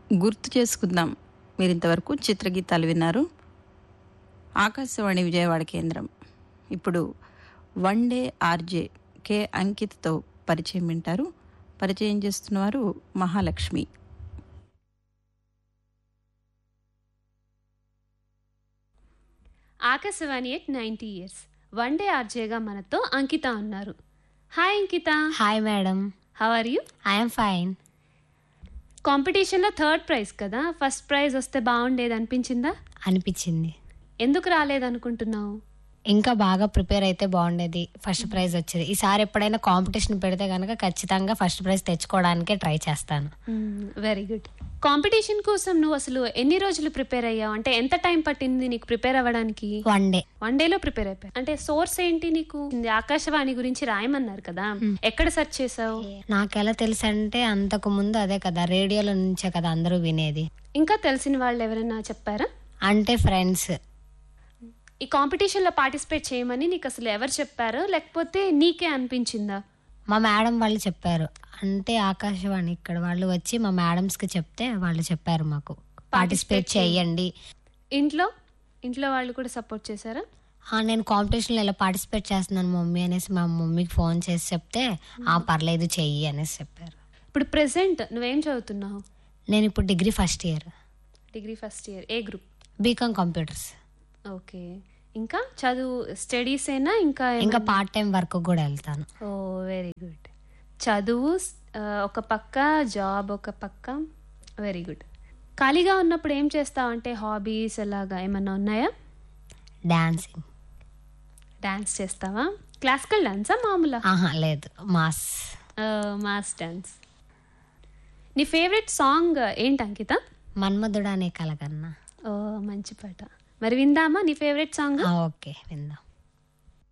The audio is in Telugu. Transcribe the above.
గుర్తు చేసుకుందాం. మీరింతవరకు చిత్రగీతాలు విన్నారు. ఆకాశవాణి విజయవాడ కేంద్రం. ఇప్పుడు వన్ డే ఆర్జే కె అంకిత్తో పరిచయం వింటారు. పరిచయం చేస్తున్నవారు Mahalakshmi. Akashvani at 90 years one day ఆర్జేగా మనతో అంకిత ఉన్నారు. Hi Ankita. Hi madam. How are you? I'm fine. కాంపిటీషన్లో 3rd ప్రైజ్ కదా, ఫస్ట్ ప్రైజ్ వస్తే బాగుండేది అనిపించిందా? అనిపించింది. ఎందుకు రాలేదనుకుంటున్నావు? ఇంకా బాగా ప్రిపేర్ అయితే బాగుండేది, ఫస్ట్ ప్రైజ్ వచ్చేది. ఈసారి ఎప్పుడైనా కాంపిటీషన్ పెడితే కనుక ఖచ్చితంగా ఫస్ట్ ప్రైజ్ తెచ్చుకోవడానికే ట్రై చేస్తాను. Very good. కాంపిటీషన్ కోసం నువ్వు అసలు ఎన్ని రోజులు ప్రిపేర్ అయ్యావు? అంటే ఎంత టైం పట్టింది నీకు ప్రిపేర్ అవ్వడానికి? వన్ డేలో ప్రిపేర్ అయిపోయా. అంటే సోర్స్ ఏంటి నీకు? ఆకాశవాణి గురించి రాయమన్నారు కదా, ఎక్కడ సెర్చ్ చేసావు? నాకెలా తెలుసు అంటే అంతకు ముందు అదే కదా, రేడియోలో నుంచే కదా అందరూ వినేది. ఇంకా తెలిసిన వాళ్ళు ఎవరైనా చెప్పారా? అంటే ఫ్రెండ్స్. ఈ కాంపిటీషన్ లో పార్టిసిపేట్ చేయమని నీకు అసలు ఎవరు చెప్పారు, లేకపోతే నీకే అనిపించిందా? మా మేడం వాళ్ళు చెప్పారు. అంటే ఆకాశవాణి ఇక్కడ వాళ్ళు వచ్చి మా మేడమ్స్ కి చెప్తే వాళ్ళు చెప్పారు మాకు పార్టిసిపేట్ చేయండి. ఇంట్లో వాళ్ళు కూడా సపోర్ట్ చేశారా? నేను కాంపిటీషన్లో ఇలా పార్టిసిపేట్ చేస్తున్నాను మమ్మీ అనేసి మా మమ్మీకి ఫోన్ చేసి చెప్తే పర్లేదు చెయ్యి అనేసి చెప్పారు. ఇప్పుడు ప్రెసెంట్ నువ్వేం చదువుతున్నావు? నేను ఇప్పుడు డిగ్రీ ఫస్ట్ ఇయర్. ఏ గ్రూప్? BCom computers. ఓకే. ఇంకా చదువు స్టడీస్ ఏనా? ఇంకా పార్ట్ టైం వర్క్ కూడా వెళ్తాను. ఓ వెరీ గుడ్. చదువు ఒక పక్క, జాబ్ ఒక పక్క. Very good. ఖాళీగా ఉన్నప్పుడు ఏం చేస్తావు? అంటే హాబీస్ ఎలాగా ఏమన్నా ఉన్నాయా? డాన్స్ చేస్తావా? క్లాసికల్ డాన్సా మామూలా? లేదు, మాస్ డాన్స్. నీ ఫేవరెట్ సాంగ్ ఏంటి అంకిత? మన్మధుడా నీ కలకన్నా. ఓ మంచి పాట. మరి విందామా నీ ఫేవరెట్ సాంగ్? ఓకే విందాం.